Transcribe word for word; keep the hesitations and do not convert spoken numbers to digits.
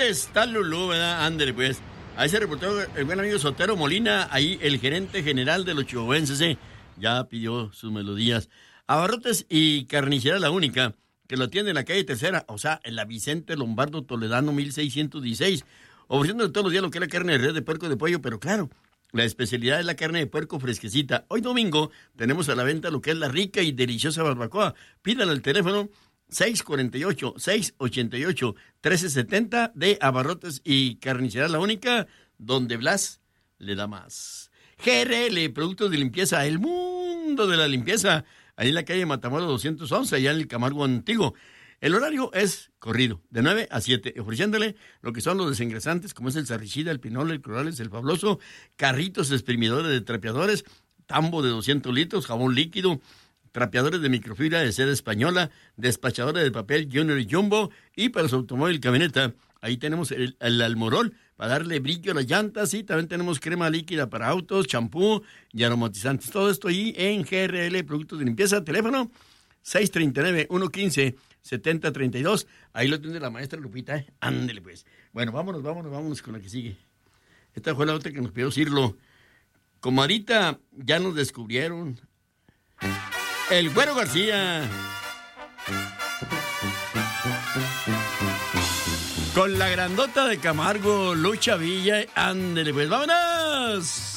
¿Dónde está Lulú, verdad? Ándale, pues. Ahí se reportó el buen amigo Sotero Molina, ahí el gerente general de los chihuahuenses, ¿eh? Ya pidió sus melodías. Abarrotes y Carnicería La Única, que lo atiende en la calle Tercera, o sea, en la Vicente Lombardo Toledano mil seiscientos dieciséis, ofreciendo todos los días lo que es la carne de res, de puerco, de pollo, pero claro, la especialidad es la carne de puerco fresquecita. Hoy domingo tenemos a la venta lo que es la rica y deliciosa barbacoa. Pídala al teléfono seis cuatro ocho, seis ocho ocho, uno tres siete cero de Abarrotes y Carnicería La Única, donde Blas le da más. G R L, productos de limpieza, el mundo de la limpieza, ahí en la calle Matamoros doscientos once, allá en el Camargo Antiguo. El horario es corrido, de nueve a siete, ofreciéndole lo que son los desengrasantes, como es el sarricida, el pinol, el clorales, el fabuloso, carritos exprimidores de trapeadores, tambo de doscientos litros, jabón líquido, trapeadores de microfibra de seda española, despachadores de papel Junior y Jumbo, y para su automóvil camioneta, ahí tenemos el, el Almorol, para darle brillo a las llantas, y también tenemos crema líquida para autos, champú y aromatizantes. Todo esto ahí en G R L, productos de limpieza. Teléfono seis tres nueve, uno uno cinco, siete cero tres dos. Ahí lo tiene la maestra Lupita, ¿eh? Ándele pues. Bueno, vámonos, vámonos, vámonos con la que sigue. Esta fue la otra que nos pidió Cirlo. Comadita, ya nos descubrieron. El Güero García. Con la grandota de Camargo, Lucha Villa. Ándele pues, vámonos.